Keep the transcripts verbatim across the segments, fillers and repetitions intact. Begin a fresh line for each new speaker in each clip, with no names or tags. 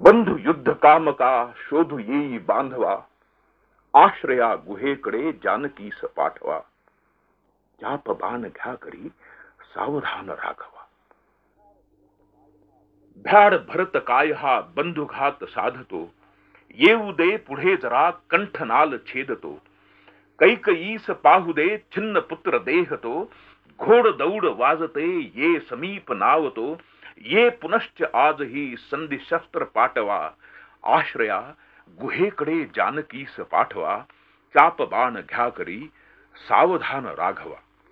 बंधु युद्ध कामका शोधू येई बांधवा, आश्रया गुहेकडे जानकीस पाठवा. चाप बाण घ्या करी सावधान राघवा. भ्याड भरत काय हा बंधुघात साधतो, येऊ दे पुढे जरा कंठनाल छेदतो. कैकईस पाहू दे छिन्न पुत्र देहतो, घोड दौड वाजते ये समीप नावतो. ये पुनश्च आजही संधी शस्त्र पाठवा, आश्रया गुहेकडे जानकीस पाठवा. चाप बाण घ्या करी सावधान राघवा.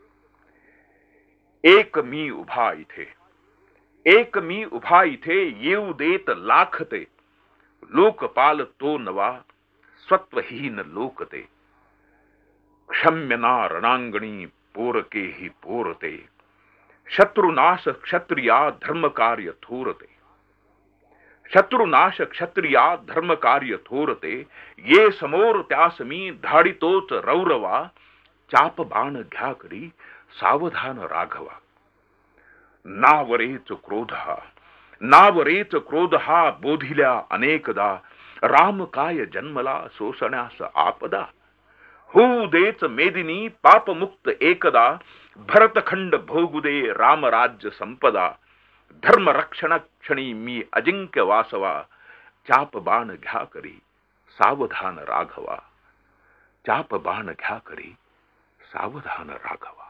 एक मी उभा इथे, एक मी उभा इथे, येऊ देत लाखते. लोकपाल तो नवा, स्वत्वहीन लोकते. क्षम्यना रणांगणी पोरके ही पोरते. शत्रुनाश क्षत्रिया धर्म कार्य थोरते. शत्रुनाश क्षत्रिया धर्म कार्य थोरते. ये समोर त्यासमी धाडितोच रौरवा. चाप बाण घ्या करी सावधान राघवा. नावरेच क्रोध हा, नावरेच क्रोध हा बोधिल्या अनेकदा. राम काय जन्मला सोसण्यास आपदा. होऊ देच मेदिनी पापमुक्त एकदा. भरतखंड भोगुदे रामराज्य संपदा. धर्म रक्षण क्षणी मी अजिंक्य वासवा. चाप बाण घ्या करी सावधान राघवा. चाप बाण घ्या करी सावधान राघवा.